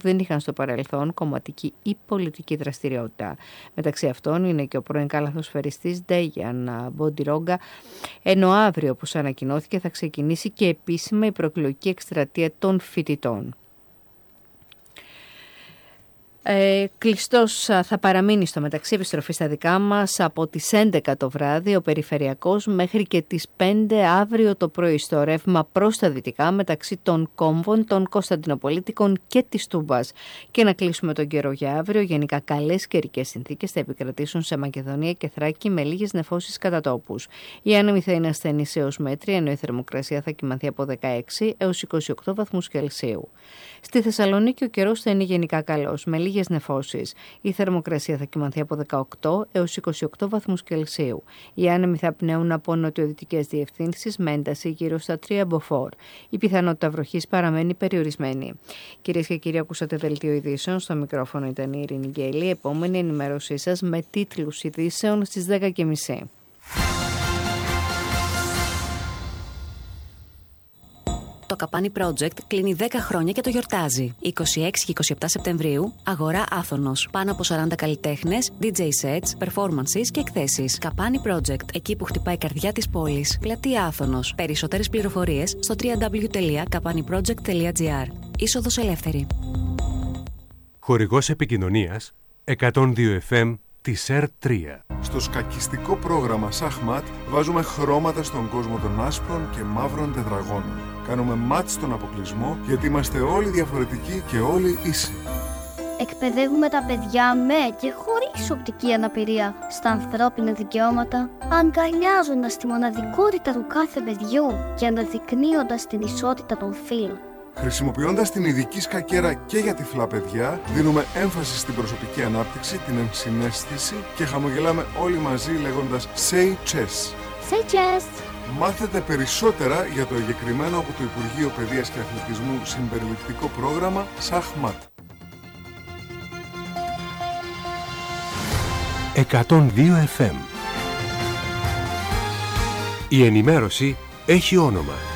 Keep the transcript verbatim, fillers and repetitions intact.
δεν είχαν στο παρελθόν κομματική ή πολιτική δραστηριότητα. Μεταξύ αυτών είναι και ο πρώην καλαθοσφαιριστής Ντέιαν Μποντιρόγκα, ενώ αύριο, όπως ανακοινώθηκε, θα ξεκινήσει και επίσημα η προεκλογική εκστρατεία των φοιτητών. Ε, κλειστός θα παραμείνει στο μεταξύ, επιστροφή στα δικά μας από τις έντεκα το βράδυ ο περιφερειακός μέχρι και τις πέντε αύριο το πρωί στο ρεύμα προς τα δυτικά μεταξύ των κόμβων, των Κωνσταντινοπολίτικων και της Τούμπας. Και να κλείσουμε τον καιρό για αύριο. Γενικά καλές καιρικές συνθήκες θα επικρατήσουν σε Μακεδονία και Θράκη με λίγες νεφώσεις κατά τόπους. Η άνεμη θα είναι ασθενής έως μέτρια, ενώ η θερμοκρασία θα κυμανθεί από δεκαέξι έως είκοσι οκτώ βαθμούς Κελσίου. Στη Θεσσαλονίκη ο καιρός θα είναι γενικά καλός, με λίγες νεφώσεις. Η θερμοκρασία θα κυμανθεί από δεκαοκτώ έως είκοσι οκτώ βαθμούς Κελσίου. Οι άνεμοι θα πνέουν από νοτιοδυτικές διευθύνσεις με ένταση γύρω στα τρία μποφόρ. Η πιθανότητα βροχής παραμένει περιορισμένη. Κυρίες και κύριοι, ακούσατε δελτίο ειδήσεων. Στο μικρόφωνο ήταν η Ειρήνη Γκέλη. Επόμενη ενημέρωσή σας με τίτλους ειδήσεων στις δέκα και μισή. Το Καπάνι Project κλείνει δέκα χρόνια και το γιορτάζει. είκοσι έξι και είκοσι επτά Σεπτεμβρίου, αγορά Άθωνος. Πάνω από σαράντα καλλιτέχνες, ντι τζέι sets, performances και εκθέσεις. Καπάνι Project, εκεί που χτυπάει η καρδιά της πόλης. Πλατεία Άθωνος. Περισσότερες πληροφορίες στο double-u double-u double-u τελεία kapaniproject τελεία gr. Είσοδος ελεύθερη. Χορηγός επικοινωνίας εκατόν δύο εφ εμ της ΕΡ τρία. Στο σκακιστικό πρόγραμμα Σαχμάτ βάζουμε χρώματα στον κόσμο των άσπρων και μαύρων τετραγώνων. Κάνουμε μάτς στον αποκλεισμό γιατί είμαστε όλοι διαφορετικοί και όλοι ίσοι. Εκπαιδεύουμε τα παιδιά με και χωρίς οπτική αναπηρία στα ανθρώπινα δικαιώματα, αγκαλιάζοντας τη μοναδικότητα του κάθε παιδιού και αναδεικνύοντας την ισότητα των φύλων. Χρησιμοποιώντας την ειδική σκακέρα και για τυφλά παιδιά, δίνουμε έμφαση στην προσωπική ανάπτυξη, την ενσυναίσθηση και χαμογελάμε όλοι μαζί λέγοντας Say Chess. Say Chess! Μάθετε περισσότερα για το εγκεκριμένο από το Υπουργείο Παιδείας και Αθλητισμού συμπεριληπτικό πρόγραμμα Σαχμάτ. εκατόν δύο εφ εμ. Η ενημέρωση έχει όνομα.